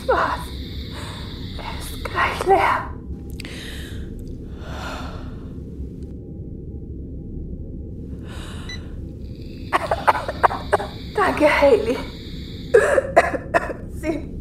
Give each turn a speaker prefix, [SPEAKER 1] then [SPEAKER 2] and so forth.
[SPEAKER 1] Das war's. Er ist gleich leer. Danke, Hayley. Sie